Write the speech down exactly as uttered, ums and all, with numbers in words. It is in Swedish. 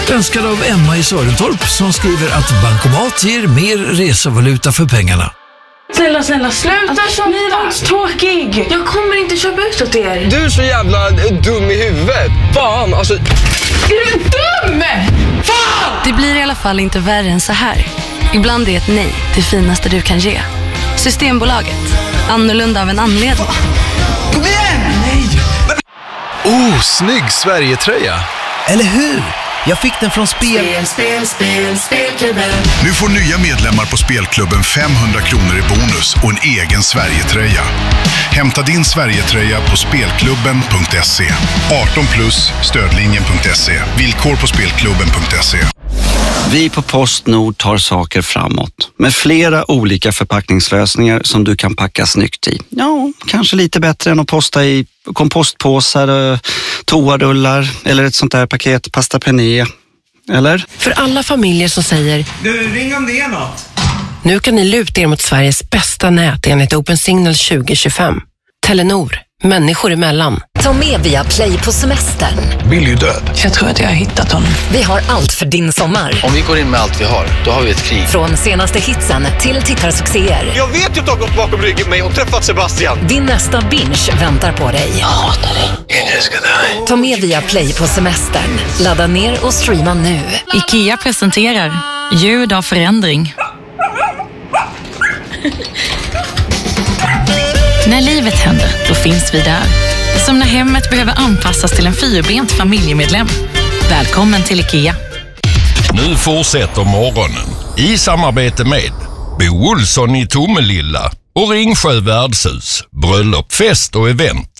Önskad av Emma i Sörentorp som skriver att bankomat ger mer resevaluta för pengarna. Snälla, snälla, sluta alltså, så. Ni var tråkig. Jag kommer inte köpa ut åt er. Du är så jävla dum i huvudet. Fan, alltså. Är du dum? Fan! Det blir i alla fall inte värre än så här. Ibland är ett nej det finaste du kan ge. Systembolaget. Annorlunda av en anledning. Kom igen! Nej! Oh, snygg Sverige-tröja. Eller hur? Jag fick den från spel... Spel, spel, spel, spelklubben. Nu får nya medlemmar på Spelklubben femhundra kronor i bonus och en egen Sverige-tröja. Hämta din Sverige-tröja på spelklubben punkt se. arton plus, stödlinjen punkt se. Villkor på spelklubben punkt se. Vi på Postnord tar saker framåt. Med flera olika förpackningslösningar som du kan packa snyggt i. Ja, kanske lite bättre än att posta i kompostpåsar, toarullar eller ett sånt där paket pasta penne. Eller? För alla familjer som säger du, ring om det är något. Nu kan ni luta er mot Sveriges bästa nät enligt Open Signal tjugo tjugofem. Telenor. Människor emellan. Ta med via Play på semestern. Billy är död. Jag tror att jag har hittat honom. Vi har allt för din sommar. Om vi går in med allt vi har, då har vi ett krig. Från senaste hitsen till tittarsuccéer. Jag vet ju att du har gått bakom ryggen mig och träffat Sebastian. Din nästa binge väntar på dig. Jag hatar dig. Jag älskar dig. Ta med via Play på semestern. Ladda ner och streama nu. IKEA presenterar ljud av förändring. När livet händer, då finns vi där. Som när hemmet behöver anpassas till en fyrbent familjemedlem. Välkommen till IKEA. Nu fortsätter morgonen i samarbete med Bo Olsson i Tomelilla och Ringsjö värdshus, bröllop, fest och event.